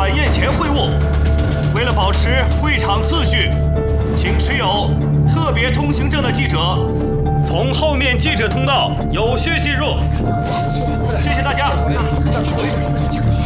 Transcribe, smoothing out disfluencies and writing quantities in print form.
晚宴前会晤。为了保持会场秩序，请持有特别通行证的记者从后面记者通道有序进入。谢谢大家。